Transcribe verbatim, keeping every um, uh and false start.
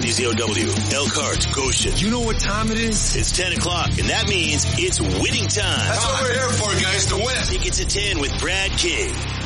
W Z O W, Elkhart, Goshen. You know what time it is? It's ten o'clock, and that means it's winning time. That's what we're here for, guys, to win. Tickets at ten with Brad King.